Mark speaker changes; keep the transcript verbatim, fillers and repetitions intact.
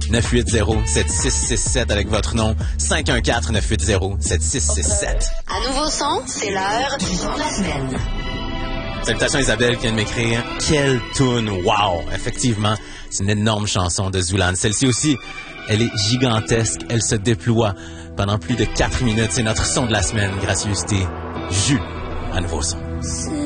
Speaker 1: neuf huit zéro, sept six six sept avec votre nom. cinq un quatre, neuf huit zéro, sept six six sept.
Speaker 2: À nouveau son, c'est l'heure du son de la semaine.
Speaker 1: Salutations Isabelle qui vient de m'écrire. Quelle toune! Wow! Effectivement, c'est une énorme chanson de Zoulane. Celle-ci aussi, elle est gigantesque. Elle se déploie pendant plus de quatre minutes. C'est notre son de la semaine. Gracieuseté, Jus, à nouveau son.